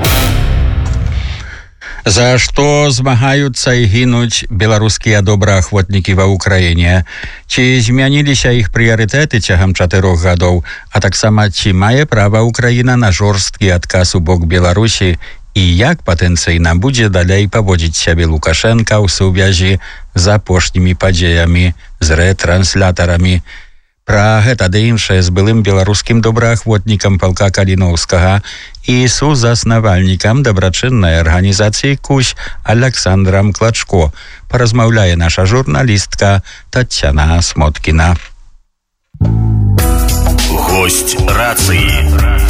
За што змагаюцца і гінуць беларускія добраахвотнікі ва ўкраіне? Ці змяніліся іх прыярытэты цягам 4 гадоў, а таксама ці мае права Украіна на жорсткі адказ у бок Беларусі і як патэнцыйна будзе далей паводзіць сябе Лукашенка ў сувязі з апошнімі падзеямі з рэтрансляторамі? Пра гэта ды іншае з былым беларускім добраахвотнікам палка Каліноўскага і сузаснавальнікам дабрачыннай арганізацыі «Кусь» Александрам Клачко паразмаўляе наша журналістка Тацяна Смоткіна. Гость рацыі.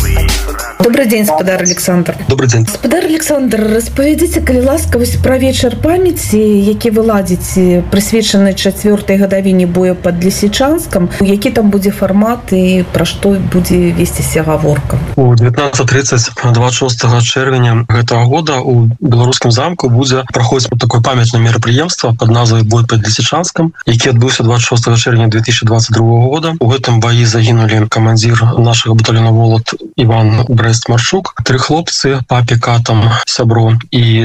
Добрый день, спадар Александр. Добрый день. Спадар Александр, распавядзіце, калі ласка, пра вечар памяці, які вы ладзіце, прысвечаны 4-й гадавіне бою пад Лісічанскам, які там будзе фармат і пра што будзе весціся гаворка? У 19:30 26 чэрвеня гэтага года у беларускім замку будзе праходзіць такое памятнае мерапрыемства пад назвай «Бой пад Лісічанскам», які адбыўся 26 чэрвеня 2022 года. У гэтым баі загінулі камандзір нашага батальёна «Волат» Іван Брест-Марчук, 3 хлопцы, папіка там сябро, і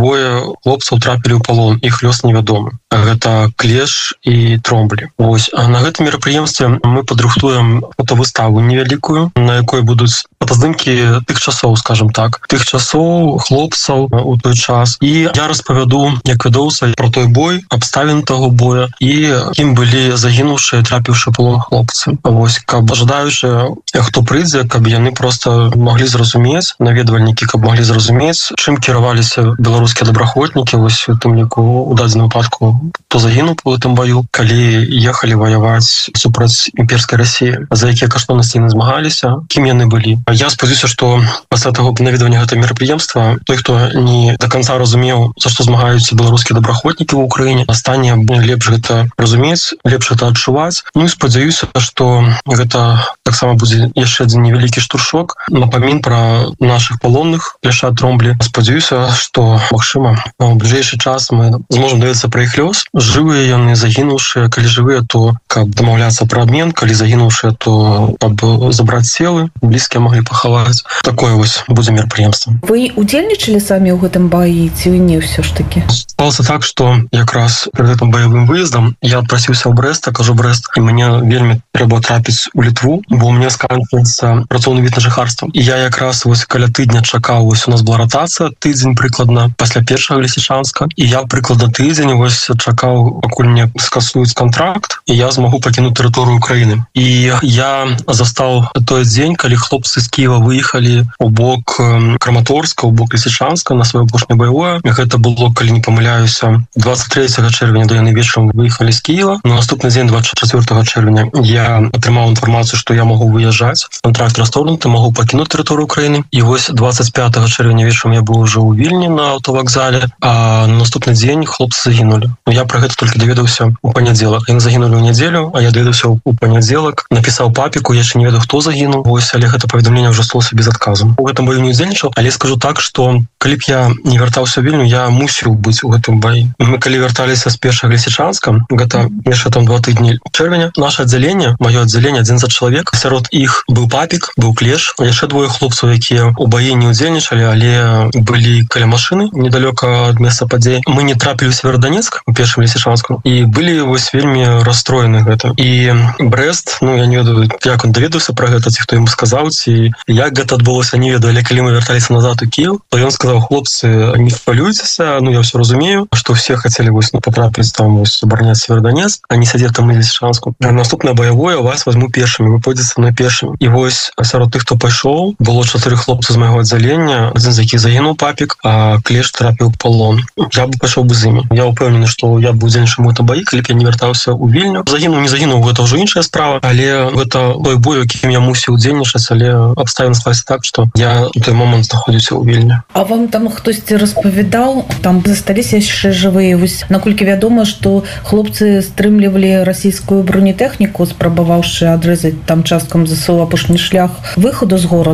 2 хлопцаў трапілі ў палон, іх лёс невядомы. Гэта Клеш і Тромблі. Вось, а на гэтым мерапрыемстве мы падрыхтуем фотовыставу невялікую, на якой будуць фотаздымкі тых часоў, скажем так, тых часоў, хлопцаў у той час. І я распавяду, як вядоўца, про той бой, абставін таго боя і кім былі загінуўшыя, трапіўшы палон хлопцы. Вось, каб жадаючыя, хто прыйдзе, каб яны просто маглі зразумець, наведвальнікі, каб маглі зразумець, чым кіраваліся беларускія добраахвотнікі, вось у тым ліку у дадзеным выпадку, хто загінуў у гэтым баю, калі ехалі ваяваць супраць імперскай Расіі, за якія каштоўнасці яны змагаліся, кім яны былі. Я спадзяюся, што пасля таго наведвання гэтага мерапрыемства той, хто не до конца разумеў, за што змагаюцца беларускія добраахвотнікі ў Украіне, стане лепш гэта разумець, лепш гэта адчуваць. Ну і спадзяюся, што гэта таксама будзе яшчэ адзін невялікі штуршок, напамін пра нашых палонных, Клеша, Тромблі. Спадзяюся, што, магчыма, у бліжэйшы час мы зможам даведацца пра іх лёс. Жывыя яны, загінуўшыя, калі жывыя, то каб дамаўляцца пра абмен, калі загінуўшыя, то каб забраць целы, блізкія маглі пахаваць. Такое вось будзе мерапрыемства. Вы удзельнічалі самі ў гэтым баі ці не ўсё ж такі? Сталася так, што якраз перад гэтым баявым выездам я адпрасіўся ў Брэст, кажу Брэст, і мне вельмі трэба трапіць у Літву, бо у мяне сканчваецца працоўны від на жыхарства. І я якраз вось каля тыдня чакаў, вось у нас была ратацыя, тыдзень прыкладна пасля першага Лісічанска, і я прыкладна тыдзень вось чакаў, пакуль мне скасуюць кантракт, і я змагу пакінуць тэрыторыю Украіны. І я застаў той дзень, калі хлопцы з Кіева выехалі у бок Краматорска, у бок Лісічанска на сваё апошняе баявое. Гэта было, калі не памыляюся, 23 чэрвеня, да яны вечарам выехалі з Кіева. На наступны дзень, 24 чэрвеня, я атрымаў інфармацыю, што я магу выязджаць. Контракт расторгнуты, магу пакінуць тэрыторыю Украіны. І вось 25 чэрвеня вечарам я быў ужо ў Вільні на аўтавакзале, а на наступны дзень хлопцы загінулі. Я пра гэта толькі даведаўся у панядзелак. Яны загінулі ў нядзелю, а я даведаўся у панядзелак. Напісаў папіку, я яшчэ не ведаю, хто загінуў. Вось, але гэта паведамленне ўжо сталося без адказу. У гэтым бою не удзельнічаў, але скажу так, што калі б я не вяртаўся ў Вільню, я мусіў быць у гэтым баі. Мы калі вярталіся з першага Лісічанска, гэта яшчэ там 2 тыдні чэрвеня, наше аддзяленне, маё аддзяленне, 11 чалавек, сярод іх быў папік, быў Клеш, яшчэ 2 хлопцаў, якія у баі не удзельнічалі, але былі каля машыны недалёка ад месца падзей. Мы не трапілі ў Северодонецк у першым Лісічанску і былі вось вельмі расстроены гэта. І Брэст, ну я не ведаю, як он даведаўся пра гэта, ці хто яму сказаў, ці як гэта адбылося, не ведаю, але калі мы вярталіся назад у Кіеў, то ён сказаў: хлопцы, не хвалюйцеся, ну я ўсё разумею, што все хацелі вось патрапіць там вось абараняць Северодонецк, а не сядзець там у Лісічанску. Наступнае баявое вас возьму першымі, вы пойдзеце са мной першымі. І вось сярод тых, хто пайшоў, было 4 хлопцы з майго аддзялення, адзін з якіх загінуў, папік, а Клеш трапіў у палон. Я бы пайшоў бы з імі. Я ўпэўнены, што я б удзельнічаў у гэтым баі, калі б я не вяртаўся ў Вільню. Загінуў, не загінуў, гэта ўжо іншая справа, але гэта той бой, якім я мусіў удзельнічаць, але абставіны склаліся так, што я у той момант знаходзіўся ў Вільні. А вам там хтосьці распавядаў, там засталіся яшчэ жывыя? Вось наколькі вядома, што хлопцы стрымлівалі расійскую бронетэхніку, спрабаваўшы адрэзаць там часткам ЗСУ апошні шлях выхаду з горада.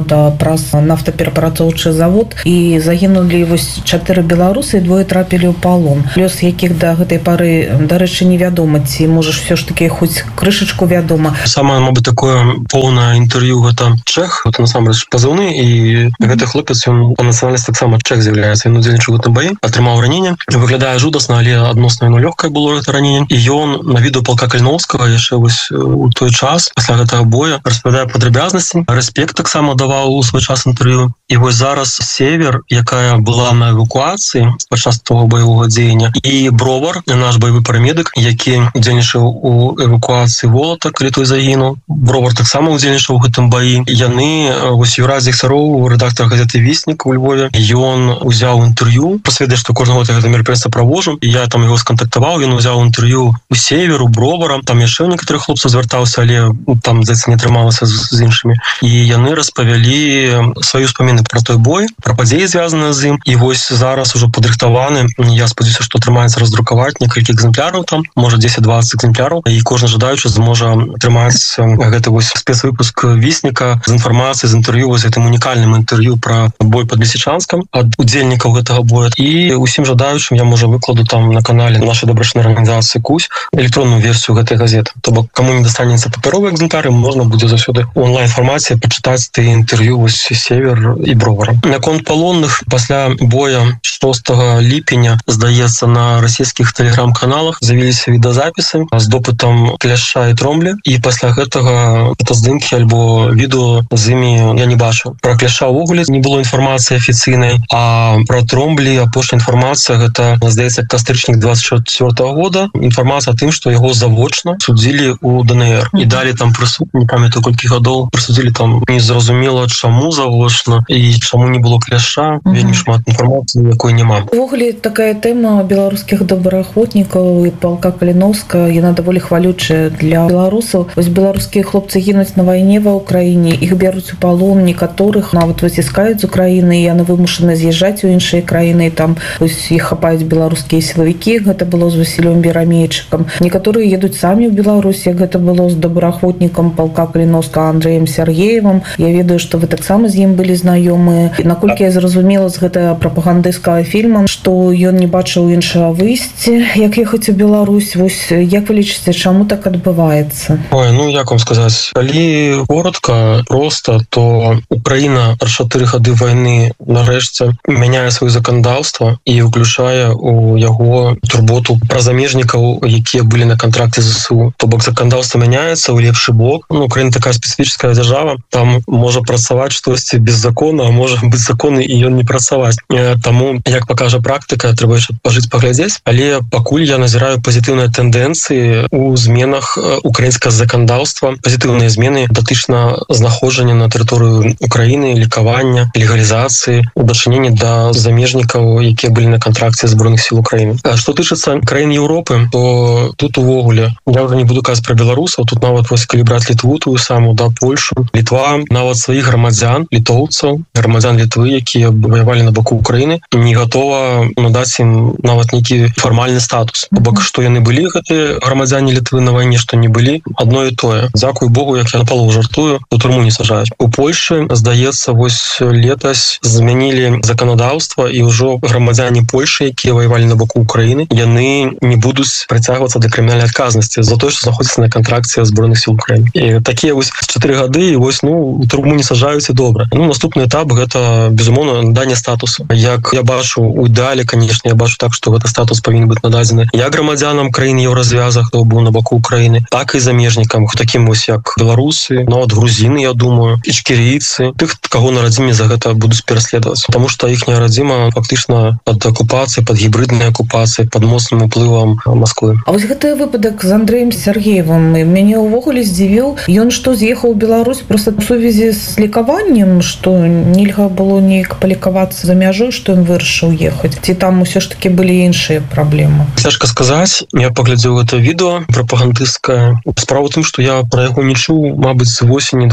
года праз нафтаперапрацоўчы завод, і загінулі вось 4 беларусы, і 2 трапілі ў палон. Лёс якіх да гэтай пары, дарэчы, невядома, ці можаш все ж таки хоць крышачку вядома. Самае, мабыць, такое поўнае інтэрв'ю гэта чэх, гэта насамрэч пазыўны, і гэты хлопец, ён па нацыянальнасці таксама чэх з'яўляецца, ён удзельнічаў у гэтым баі, атрымаў раненне, выглядае жудасна, але адносна яно лёгкае было гэта раненне, і ён на відэо палка Каліноўскага яшчэ вось у той час пасля гэтага боя распавядае падрабязнасці, рэспект таксама даваў у свой час інтэрв'ю. І вось зараз Север, якая была на эвакуацыі падчас того баявога дзеяння, і Бровар, наш баявы парамедык, які удзельнічаў у эвакуацыі Волата, калі той загінуў. Бровар таксама удзельнічаў у гэтым баі. Яны, вось Юрай Зіхцароў, рэдактар газеты «Вестнік» у Львове, ён узяў інтэрв'ю, пасведчыць, што кожны год я гэта мерапрыемства праводжу, і я там яго скантактаваў, ён узяў інтэрв'ю у Северу, Бровара, там яшчэ ў некаторых хлопцаў звяртаўся, але там, здаецца, не атрымалася з іншымі. І яны распавялі свае ўспаміны пра той бой, пра падзеі, звязаныя з ім. І вось зараз ужо падрыхтаваны, я спадзяюся, што атрымаецца раздрукаваць некалькі экземпляраў там, можа 10-20 экземпляраў, і кожны жадаючы зможа атрымаць гэты вось спецвыпуск «Вестніка» з інфармацыяй, з інтэрв'ю, вось гэтым унікальным інтэрв'ю пра бой пад Лісічанскам ад удзельнікаў гэтага боя. І усім жадаючым я, можа, выкладу там на канале нашай добрачнай арганізацыі «Кусь» электронную версію гэтай газеты. То бок, каму не дастанецца папяровы экземпляры, можна будзе заўсёды у онлайн-фармаце пачытаць ты інтэрв'ю вось Север і Бровара. Наконт палонных, пасля боя 6 ліпеня, здаецца, на расійскіх тэлеграм-каналах з'явіліся відэазапісы з допытам Кляшча і Тромблі, і пасля гэтага фотаздымкі альбо відэо з імі я не бачыў. Пра Кляшча ўвогуле не было інфармацыі афіцыйнай, а пра Тромблі апошняя інфармацыя, гэта, здаецца, кастрычнік 24 года, інфармацыя о тым, што яго завочна судзілі у ДНР. І далі там прысуд, не памятаю колькі гадоў, прысудзілі там незразумела чаму завочна і чаму не было Кляшча, вельмі шмат інфармацыі, якой няма. Увогуле такая тэма беларускіх добраахвотнікаў і палка Каліноўска, яна даволі хвалючая для беларусаў. Вось беларускія хлопцы гінуць на вайне ва ўкраіне, іх бяруць у палон, некаторых нават выціскаюць з Украіны, і яны вымушаны з'язджаць у іншыя краіны, і там вось іх хапаюць беларускія сілавікі, гэта было з Васілём Берамейчыкам. Некаторыя едуць самі ў Беларусь, як гэта было з добраахвотнікам палка Каліноўска Андрэем Сергеевым. Я ведаю, што вы таксама з ім былі знаёмыя. Наколькі я зразумела з гэтага прапагандысцкага фільма, што ён не бачыў іншага выйсця, як ехаць у Беларусь. Вось як вы лічыце, чаму так адбываецца? Ой, ну як вам сказаць, калі коротка, проста, то Украіна ад 4 гады вайны нарэшце мяняе сваё заканадаўства і ўключае у яго турботу пра замежнікаў, якія былі на кантракце з ЗСУ. То бок заканадаўства мяняецца ў лепшы бок. Ну, Украіна такая спецыфічная дзяржава, там можа працаваць штосьці без закона, а можа быць законы і ён не працаваць. Таму, як пакажа практыка, трэба яшчэ пажыць, паглядзець, але пакуль я назіраю пазітыўныя тэндэнцыі у зменах украінскага заканадаўства, пазітыўныя змены датычна знаходжання на тэрыторыю Украіны, лікавання, легалізацыі, у дачыненні да замежнікаў, якія былі на кантракце збройных сіл Украіны. А што тычыцца краін Еўропы, то тут увогуле я ўжо не буду казаць пра беларусаў, тут нават вось калі браць Літву, тую саму, да, Польшу, Літва, нават сваіх грамадзян, літоўцаў, грамадзян Літвы, якія ваявалі на баку Украіны, не гатова надаць ім нават нейкі фармальны статус. Бок, што яны былі, гэтыя грамадзяне Літвы на вайне, што не былі, адно і тое. Дзякуй Богу, як я напалову жартую, у турму не сажаюць. У Польшы, здаецца, вось летась змянілі заканадаўства, і ўжо грамадзяне Польшы, якія ваявалі на баку Украіны, яны не будуць прыцягвацца да крымінальнай адказнасці за тое, што знаходзяцца на кантракце збройных сіл Украіны. І такія вось 4 гады, і вось, ну, у турму не сажаюць, і добра. Ну, наступны этап гэта, безумоўна, надання статусу. Як я бачу, у ідэале, канешне, я бачу так, што гэты статус павінен быць нададзены як грамадзянам краін еўразвязах, хто быў на баку Украіны, так і замежнікам, такім вось як беларусы, нават грузіны, я думаю, ічкерійцы, тых, каго на радзіме за гэта будуць пераследаваць. Таму што іхняя радзіма фактычна пад акупацыяй, пад гібриднай акупацыяй, пад моцным уплывам Масквы. А вось гэты выпадак з Андрэем Сергеевым мяне ўвогуле здзівіў. Ён што, з'ехаў у Беларусь проста ў сувязі з лікаваннем, што нельга было неяк палікавацца за мяжой, што ён вырашыў ехаць? Ці там усё ж такі былі іншыя праблемы? Цяжка сказаць. Я паглядзеў гэта відэо прапагандысцкае. Справа ў тым, што я пра яго не чуў, мабыць, з восені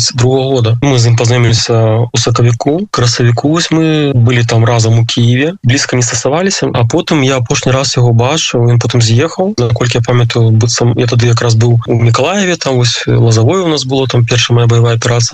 22 года. Мы з ім пазнаёміліся ў сакавіку, красавіку. Вось мы былі там разам у Кіеве, блізка не стасаваліся, а потым я апошні раз яго бачыў, ён потым з'ехаў. Наколькі я памятаю, быццам я тады якраз быў у Мікалаеве, там вось Лазавое у нас было, там першая моя баявая аперацыя. І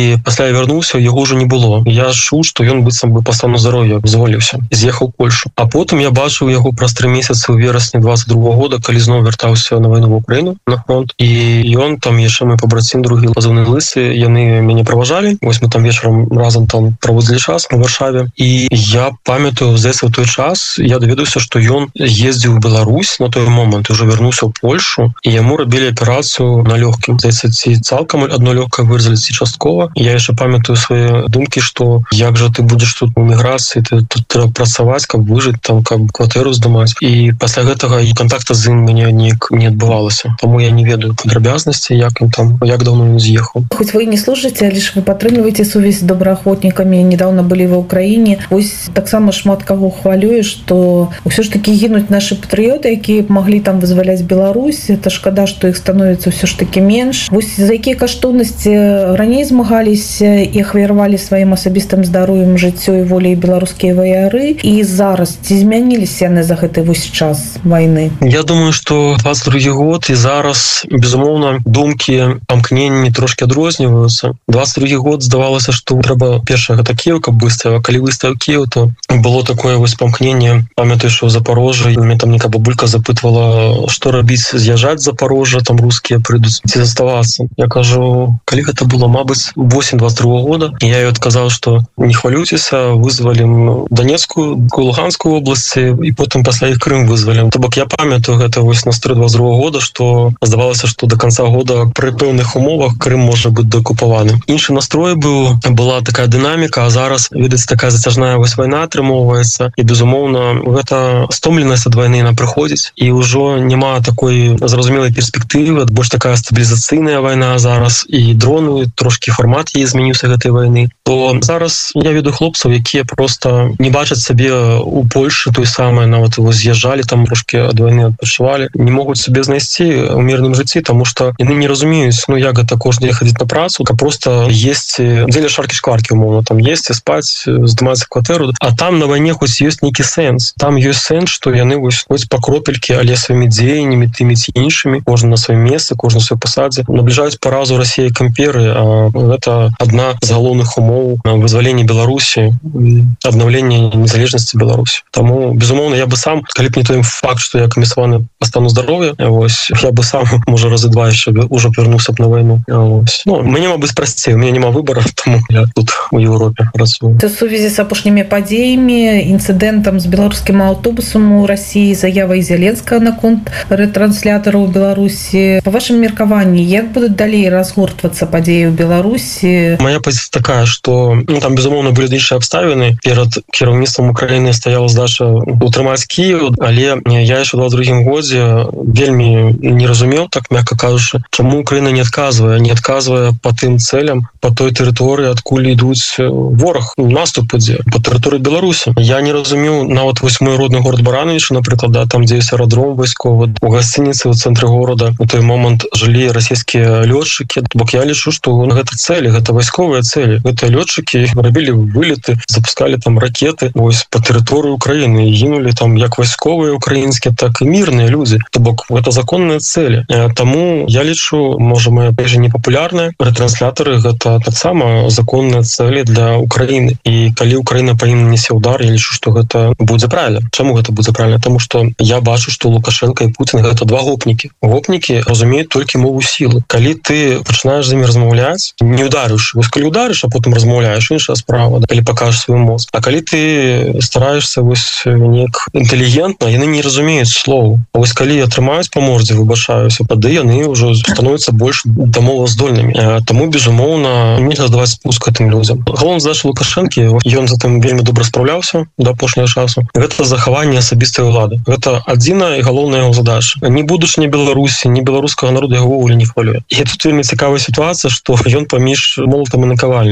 і пасля я вярнуўся, яго ўжо не было. Я чуў, што ён быццам бы па стану здароўя зволіўся, з'ехаў у Польшу. А потым я бачыў яго праз 3 месяцы ў верасні 22 года, калі зноў вяртаўся на вайну в Украіну, на фронт. І ён там яшчэ мой пабрацім другі пазыўны Лысы, яны мяне праважалі. Вось мы там вечарам разам там праводзілі час на Варшаве. І я памятаю, здаецца, у той час я даведаўся, што ён ездзіў у Беларусь на той момант, ужо вярнуўся ў Польшу, і яму рабілі аперацыю на лёгкім. Здаецца, ці цалкам одно лёгкае вырезалі, ці часткова. Я яшчэ памятаю свае думкі, што як жа ты будзеш тут у міграцыі, ты тут трэба працаваць, каб выжыць, там, каб кватэру здымаць. І пасля гэтага і контакта з ім мяне неяк не адбывалася. Таму я не ведаю падрабязнасці, як ён там, як даўно ён з'ехаў. Хоць вы не служыце, але ж вы падтрымліваеце сувязь з добраахвотнікамі, недавно былі ва Ўкраіне. Вось таксама шмат каго хвалюе, што ўсё ж такі гінуць нашы патрыёты, якія маглі там вызваляць Беларусь. Это шкада, што іх становіцца ўсё ж такі менш. Вось за якія каштоўнасці раней змагаліся і ахвяравалі сваім асабістым здароўем, жыццё і воляй беларускія ваяры, і зараз ці змяніліся яны за гэты вось час вайны? Я думаю, што 22 год і зараз, безумоўна, думкі, памкненні трошки адрозніваюцца. 22 год здавалася, што трэба першае гэта Кіеў, каб выстаяў. Калі выстаяў Кіеў, то было такое вось памкненне. Памятаю, што ў Запорожжы мяне там нейка бабулька запытвала, што рабіць, з'язджаць з Запорожжа, там рускія прыйдуць, ці заставацца. Я кажу, калі гэта было, мабыць, восень 22 года, і я ёй адказаў, што не хвалюйцеся, вызвалім Донецкую, Луганскую обласці, і потым пасля іх Крым вызвалім. То бок я памятаю гэта вось на 22 года, што здавалася, што до конца года пры пэўных умовах Крым можа быць дэакупаваны. Іншы настрой была такая дынаміка, а зараз, відаць, такая зацяжная вось вайна атрымоўваецца, і, безумоўна, гэта стомленасць ад вайны на прыходзіць, і ўжо няма такой зразумелай перспектывы, больш такая стабілізацыйная вайна зараз, і дроны, трошкі фармат яе змяніўся гэтай вайны. То зараз я веду хлопцаў, якія просто не бачаць сабе у Польшы той самай, нават з'язджалі там трошки ад вайны, адпачывалі, не могуць сабе знайсці ў мірным жыцці, таму што яны не разумеюць, як гэта кожны дзень хадзіць на працу, каб просто есці дзеля шаркі-шкваркі, умоўна, там есці, спаць, здымацца кватэру, а там на вайне хоць ёсць нейкі сэнс. Там ёсць сэнс, што яны хоць па кропелькі, але сваімі дзеяннямі, тымі ці іншымі, кожны на сваім месцы, кожны на сваёй пасадзе, набліжаюць паразу Расіі к імперыі, а гэта адна з галоўных умоў вызвалення Беларусі, аднаўлення незалежнасці Беларусі. Таму, безумоўна, я бы сам, калі б не той факт, што я камісаваны па стану здароўя, я бы сам, можа, разы два яшчэ ўжо вярнуўся б на вайну. Мне, мабыць, прасцей, у мяне няма выбара, таму я тут у Еўропе працую. У сувязі з апошнімі падзеямі, інцыдэнтам з беларускім аўтобусам у Расіі, заявай Зеленскага наконт рэтранслятораў у Беларусі. Па вашым меркаванні, як будуць далей разгортвацца падзеі ў Беларусі? Моя пазіцыя такая, што там, безумоўна, былі іншыя абставіны. Перад кіраўніцтвам Украіны стаяла задача утрымаць Кіеў, але я яшчэ ў 22 годзе вельмі не разумеў, так мякка кажучы, чаму Украіна не адказвае па тым цэлям, па той тэрыторыі, адкуль ідуць вораг, наступ ідзе па тэрыторыі Беларусі. Я не разумеў, нават вось мой родны горад Барановича, напрыклад, там, дзе ёсць аэрадром вайсковы, у гасцініцы ў цэнтры горада у той момант жылі расійскія лётчыкі. Бок я лічу, што гэта цэлі, гэта вайсковыя цэлі. Гэтыя лётчыкі рабілі вылеты, запускалі там ракеты вось па тэрыторыі Украіны і гінулі там як вайсковыя украінскія, так і мірныя людзі. То бок гэта законныя цэлі. Таму я лічу, можа, моя пэжа непапулярная, рэтрансляторы гэта таксама законныя цэлі для Украіны. І калі Украіна па ім нанесе удар, я лічу, што гэта будзе правільна. Чаму гэта будзе правільна? Таму што я бачу, што Лукашенко і Путін гэта два гопнікі. Гопнікі разумеюць толькі мову сілы. Калі ты пачынаеш з імі размаўляць, не ударыш. Вось калі ударыш, а потым размаўляеш, іншая справа, калі пакажаш свой мозг. А калі ты стараешься вось неяк інтэлігентна, яны не разумеюць слоў. А вось калі атрымаюць па мордзе, выбачаюся, тады яны ўжо становяцца больш дамоваздольнымі. Таму, безумоўна, нельга даваць спуск гэтым людзям. Галоўная задача Лукашэнкі, ён за тым вельмі добра спраўляўся да апошняга часу. Гэта захаванне асабістай улады. Гэта адзіная і галоўная яго задача. Ні будучыня Беларусі, ні беларускага народа яго ўвогуле не хвалюе. І тут вельмі цікавая сітуацыя, што ён паміж молатам і накавальняй. З аднаго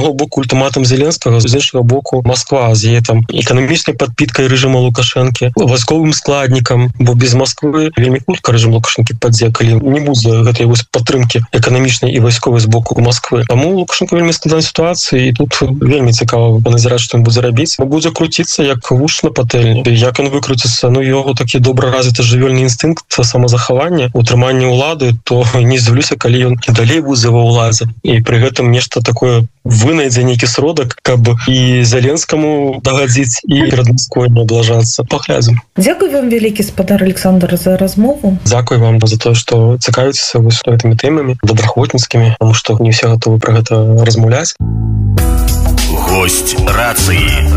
аднаго боку ультыматум Зеленскага, з іншага боку Москва з яе там эканамічнай падпіткай рэжыма Лукашэнкі, вайсковым складнікам, бо без Москвы вельмі хутка рэжым Лукашэнкі падзе, калі не будзе гэтай вось падтрымкі эканамічнай і вайсковай з боку Москвы. Таму Лукашенко вельмі складанай сітуацыі, і тут вельмі цікава паназіраць, што ён будзе рабіць. Будзе круціцца як вуш на патэльні. Як ён выкруціцца, ну яго такі добра развіты жывёльны інстынкт самазахавання, утрымання ўлады, то не здзіўлюся, калі ён і далей будзе ва ўладзе. І пры гэтым нешта такое вынайдзе нейкі сродак, каб і Зеленскаму дагадзіць, і перад Москвой не аблажацца. Паглядзім. Дзякуй вам вялікі, спадар Александр, за размову. Дзякуй вам за тое, што цікавіцеся вось гэтымі тэмамі добраахвотніцкімі, таму што не ўсе гатовы пра гэта размаўляць. Госць рацыі.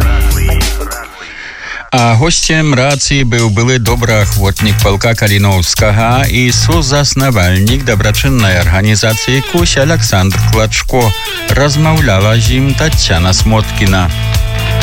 А гостем рацыі быў былы добраахвотнік палка Каліноўскага і сузаснавальнік дабрачыннай арганізацыі «Кусь» Александр Клачко. Размаўляла з ім Тацяна Смоткіна.